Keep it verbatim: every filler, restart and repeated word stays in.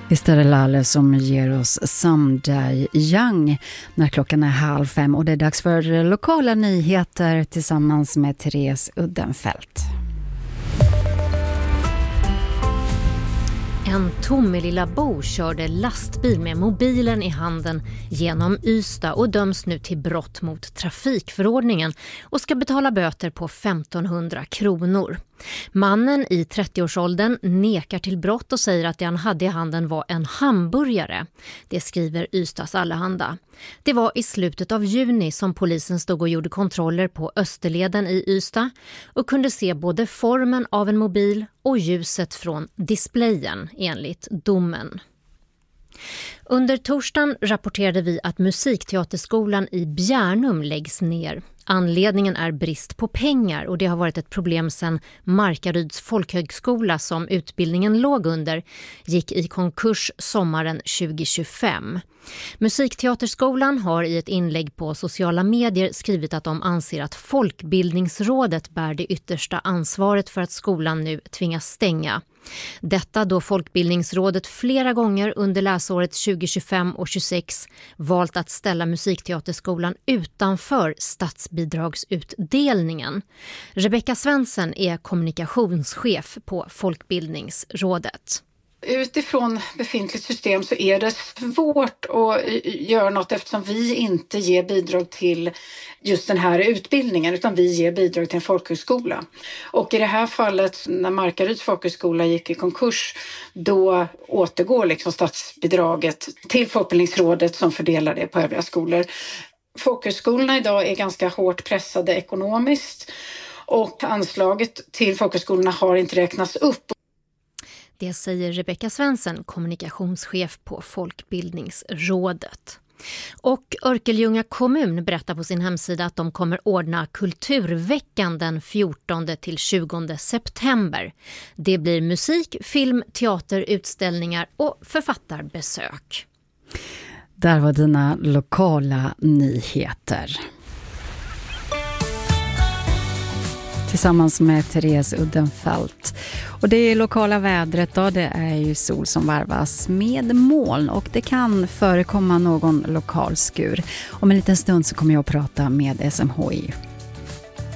Visst är det Lalle som ger oss Someday Young när klockan är halv fem och det är dags för lokala nyheter tillsammans med Therese Uddenfelt. En Tomelilla-bo körde lastbil med mobilen i handen genom Ystad och döms nu till brott mot trafikförordningen och ska betala böter på femtonhundra kronor. Mannen i trettioårsåldern nekar till brott och säger att det han hade i handen var en hamburgare. Det skriver Ystads Allehanda. Det var i slutet av juni som polisen stod och gjorde kontroller på Österleden i Ystad och kunde se både formen av en mobil och ljuset från displayen enligt domen. Under torsdagen rapporterade vi att Musikteaterskolan i Bjärnum läggs ner. Anledningen är brist på pengar och det har varit ett problem sedan Markaryds folkhögskola som utbildningen låg under gick i konkurs sommaren tjugo tjugofem. Musikteaterskolan har i ett inlägg på sociala medier skrivit att de anser att Folkbildningsrådet bär det yttersta ansvaret för att skolan nu tvingas stänga. Detta då Folkbildningsrådet flera gånger under läsåret tjugo tjugofem och tjugosex valt att ställa Musikteaterskolan utanför statsbidragsutdelningen. Rebecka Svensson är kommunikationschef på Folkbildningsrådet. Utifrån befintligt system så är det svårt att göra något eftersom vi inte ger bidrag till just den här utbildningen utan vi ger bidrag till en folkhögskola. Och i det här fallet när Markaryds folkhögskola gick i konkurs då återgår liksom statsbidraget till Folkbildningsrådet som fördelar det på övriga skolor. Folkhögskolorna idag är ganska hårt pressade ekonomiskt och anslaget till folkhögskolorna har inte räknats upp. Det säger Rebecka Svensson, kommunikationschef på Folkbildningsrådet. Och Örkelljunga kommun berättar på sin hemsida att de kommer ordna Kulturveckan den fjortonde till tjugonde september. Det blir musik, film, teater, utställningar och författarbesök. Där var dina lokala nyheter. Tillsammans med Therese Uddenfelt. Och det lokala vädret då, det är ju sol som varvas med moln och det kan förekomma någon lokal skur. Om en liten stund så kommer jag att prata med S M H I.